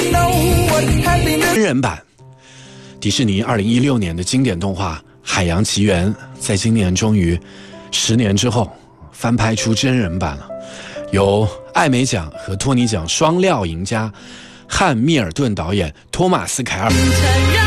真人版迪士尼2016年的经典动画《海洋奇缘》在今年终于10年之后翻拍出真人版了，由艾美奖和托尼奖双料赢家汉密尔顿导演托马斯凯尔